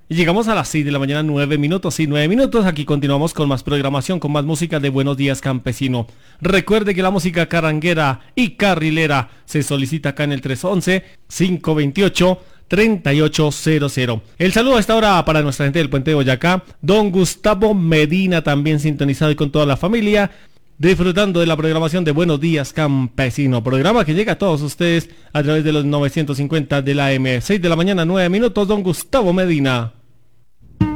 Y llegamos a las 6 de la mañana, 9 minutos, sí, 9 minutos. Aquí continuamos con más programación, con más música de Buenos Días Campesino. Recuerde que la música caranguera y carrilera se solicita acá en el 311-528-3800. El saludo a esta hora para nuestra gente del Puente de Boyacá. Don Gustavo Medina también sintonizado y con toda la familia, disfrutando de la programación de Buenos Días Campesino, programa que llega a todos ustedes a través de los 950 de la AM. 6 de la mañana, 9 minutos, don Gustavo Medina.